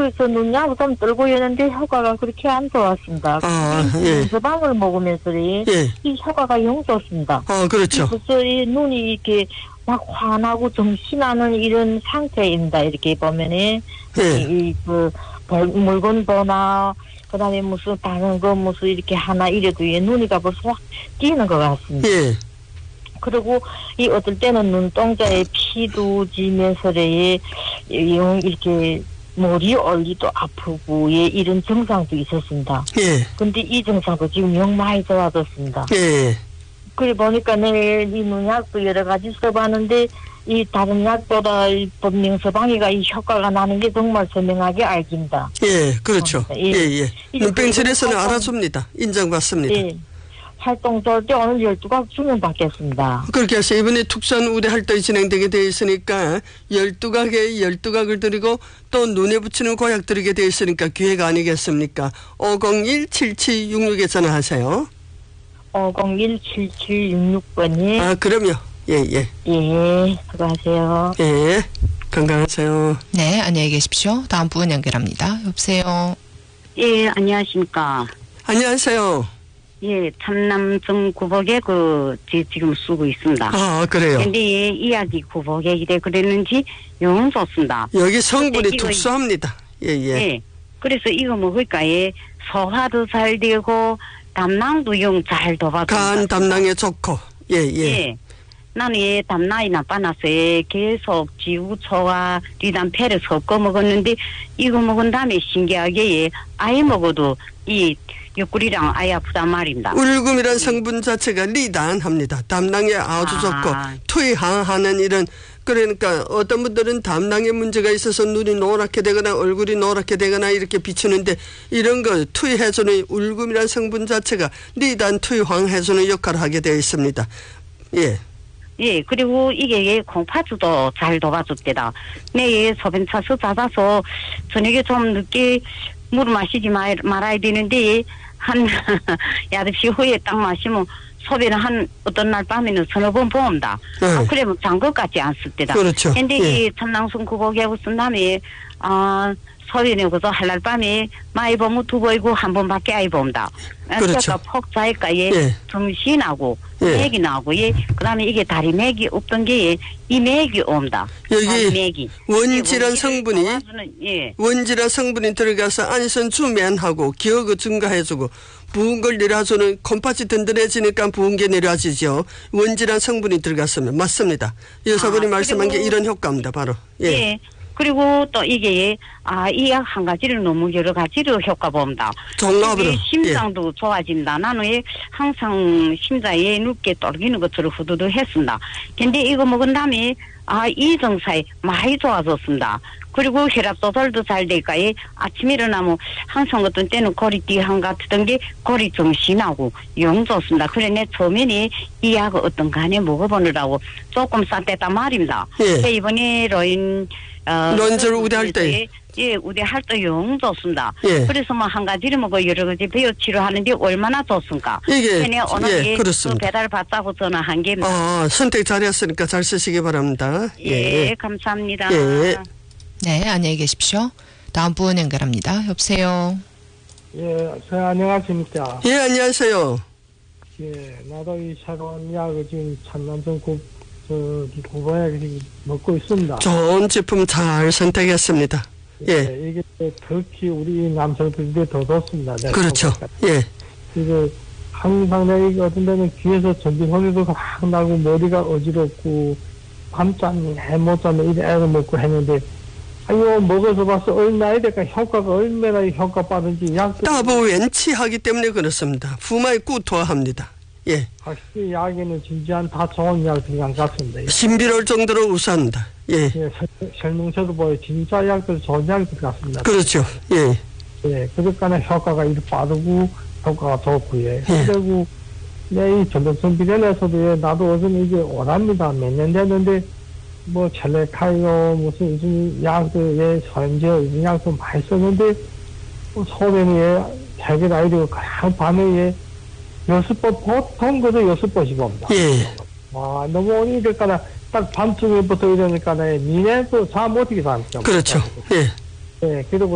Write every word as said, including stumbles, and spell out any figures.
그래서 눈약을 좀 들고 있는데 효과가 그렇게 안 좋았습니다. 아, 예. 서방을 먹으면서 예. 이 효과가 영 좋습니다. 아, 그렇죠. 그래서 이 눈이 이렇게 막 환하고 정신하는 이런 상태입니다. 이렇게 보면은 예. 이그 물건 보나 그다음에 무슨 다른 거 무슨 이렇게 하나 이래도 예, 눈이가 벌써 확 띄는 것 같습니다. 예. 그리고 이 어떨 때는 눈동자에 피도 지면서 예, 이렇게 머리 얼리도 아프고 예, 이런 증상도 있었습니다. 예. 근데 이 증상도 지금 영 많이 좋아졌습니다. 예. 그래 보니까 내일 이 눈약도 여러 가지 써봤는데 이 다른 약보다 이 법명서방이가 이 효과가 나는 게 정말 선명하게 알깁니다. 예, 그렇죠. 어, 예, 예. 예. 눈병실에서는 활동, 알아줍니다. 인정받습니다. 예. 활동 좋을 때 오늘 열두 각 주문 받겠습니다. 그렇게 해서 이번에 특수한 우대 활동이 진행되게 되어 있으니까 열두 각에 열두 각을 드리고 또 눈에 붙이는 고약 드리게 되어 있으니까 기회가 아니겠습니까? 오공일 칠칠육육에 전화하세요. 오공일 칠칠육육 번이. 아, 그럼요. 예, 예. 예, 수고하세요. 예, 건강하세요. 네, 안녕히 계십시오. 다음 분 연결합니다. 여보세요. 예, 안녕하십니까. 안녕하세요. 예, 참남성 구복에 그, 지, 지금 쓰고 있습니다. 아, 그래요. 근데 예, 이야기 구복에 이래 그랬는지 영 좋습니다. 여기 성분이 이거, 특수합니다. 예, 예. 예. 그래서 이거 먹을까, 예, 소화도 잘 되고, 담낭도 영 잘 도와줍니다. 간 담낭에 좋고, 예, 예. 예. 나는 예, 담낭이 나빠나서 예, 계속 지우초와 리단패를 섞어 먹었는데, 이거 먹은 다음에 신기하게 예, 아예 먹어도 이 옆구리랑 아예 아프단 말입니다. 울금이란 성분 자체가 리단합니다. 담낭에 아주 아. 좋고, 투이 항하는 이런, 그러니까 어떤 분들은 담낭에 문제가 있어서 눈이 노랗게 되거나 얼굴이 노랗게 되거나 이렇게 비추는데 이런 거 투이해주는 울금이란 성분 자체가 리단 투이 황해주는 역할을 하게 되어 있습니다. 예. 예, 그리고 이게 예, 콩팥주도 잘 도와줬대다. 내 예, 소변차서 잦아서 저녁에 좀 늦게 물을 마시지 말, 말아야 되는데 한 여덟 시 후에 딱 마시면 소변을 한 어떤 날 밤에는 서너 번 봅니다. 네. 아, 그러면 잔것 같지 않을 때다. 그렇죠. 근데 예. 이 참낭순 구복에 쓴 다음에 아 소변에 그저 한날 밤에 많이 보면 두 번이고 한 번밖에 안 봅니다. 그렇죠. 그러니까 폭 자니까 예, 예. 정신이 나고 예. 맥이 나고 예, 그다음에 이게 다리 맥이 없던 게 이 맥이 옵니다. 여기 다리 맥이. 원질한 예, 성분이 도와주는, 예. 원질한 성분이 들어가서 안선 주면하고 기억을 증가해주고 부은 걸 내려주는 콩팥이 든든해지니까 부은 게 내려지죠. 원질한 성분이 들어갔으면 맞습니다. 여사분이 아, 말씀한 게 그리고- 이런 효과입니다. 바로. 예. 예. 그리고 또 이게 아 이 약 한 가지를 너무 여러 가지로 효과 봅니다. 종합으로. 이게 심장도 좋아진다. 나는 예, 항상 심장에 눕게 떨기는 것처럼 후두두 했습니다. 근데 이거 먹은 다음에 아 이 증상이 많이 좋아졌습니다. 그리고 혈압 조절도 잘 될까. 예, 아침에 일어나면 항상 어떤 때는 거리띠 한 같은 게 거리 정신하고 영 좋습니다. 그래 내 처음에는 이 약을 어떤 간에 먹어보느라고 조금 쌌댔단 말입니다. 예. 이번에 로인 어, 런절 우대할 때. 예, 우대할 때 영 좋습니다. 예. 그래서 뭐 한 가지를 먹고 여러 가지 배워 치료하는데 얼마나 좋습니까? 이게, 그냥 오늘 예, 예, 그렇습니다. 그 배달 받자고 전화한 게. 아, 선택 잘했으니까 잘 쓰시기 바랍니다. 예, 감사합니다. 예. 네, 안녕히 계십시오. 다음 분 연결합니다. 여보세요. 예, 저 안녕하십니까. 예, 안녕하세요. 예, 나도 이 새로운 약을 지금 참남성 구, 저기 구보약을 지금 먹고 있습니다. 좋은 제품 잘 선택했습니다. 예. 이게 특히 우리 남성들한테 더 좋습니다. 내가 그렇죠. 생각할 예. 때. 이게 항상 내가 이게 어떤 데는 귀에서 전기소리도 확 나고 머리가 어지럽고 밤잠 못 자면 이래 애를 먹고 했는데 아유 먹어서 봐서 얼마나 될까 효과가 얼마나 효과 빠른지 약도 따보웬 치하기 때문에 그렇습니다. 부마에 꾸토합니다. 예. 확실히 약에는 진지한 다 좋은 약들이 안 같습니다. 신비로울 정도로 우수합니다. 예. 예, 설- 설명서도 보여 진짜 약들 좋은 약들 같습니다. 그렇죠. 예. 예, 그러니까 효과가 이렇게 빠르고 효과가 좋고요. 예. 그리고 내 이 전동성 비련에서도 예, 나도 어제는 이게 오랍니다. 몇 년 됐는데 뭐 첼레카이오 무슨 요즘 약들 예, 소염제 이런 약도 많이 썼는데 뭐 소변이 예, 해결 아이디고 그냥 밤에 예, 여섯 번 보통 그도 여섯 번씩 옵니다. 예. 와 너무 오니까 딱 밤중에부터 이러니까 니네도 잠 어떻게 잠죠? 그렇죠. 예. 예, 그리고